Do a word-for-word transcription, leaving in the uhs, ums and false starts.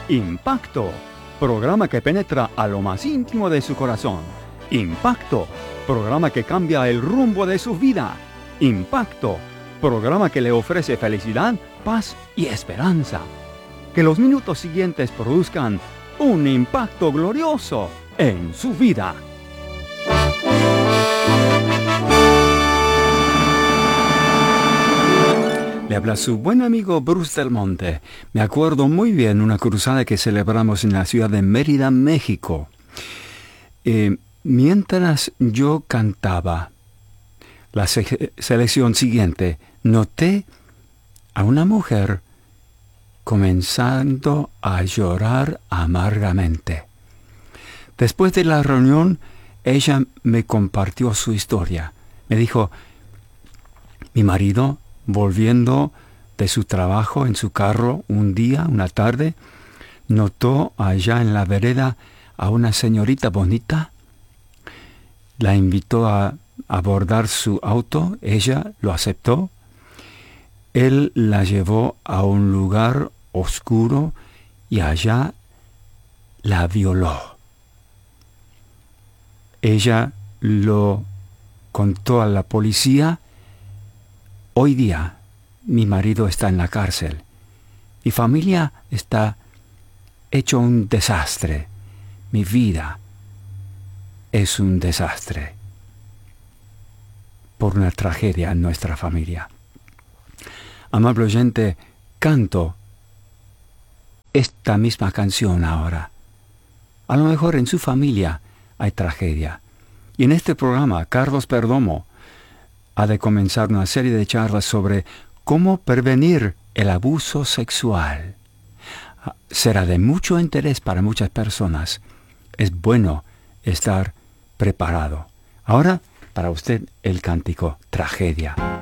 Impacto, programa que penetra a lo más íntimo de su corazón. Impacto, programa que cambia el rumbo de su vida. Impacto, programa que le ofrece felicidad, paz y esperanza. Que los minutos siguientes produzcan un impacto glorioso en su vida. Le habla su buen amigo Bruce Del Monte. Me acuerdo muy bien una cruzada que celebramos en la ciudad de Mérida, México. Eh, mientras yo cantaba la se- selección siguiente, noté a una mujer comenzando a llorar amargamente. Después de la reunión, ella me compartió su historia. Me dijo, mi marido, volviendo de su trabajo en su carro un día, una tarde, notó allá en la vereda a una señorita bonita. La invitó a abordar su auto, ella lo aceptó. Él la llevó a un lugar oscuro y allá la violó. Ella lo contó a la policía. Hoy día mi marido está en la cárcel. Mi familia está hecho un desastre. Mi vida es un desastre por una tragedia en nuestra familia. Amable oyente, canto esta misma canción ahora. A lo mejor en su familia hay tragedia. Y en este programa, Carlos Perdomo ha de comenzar una serie de charlas sobre cómo prevenir el abuso sexual. Será de mucho interés para muchas personas. Es bueno estar preparado. Ahora, para usted, el cántico Tragedia.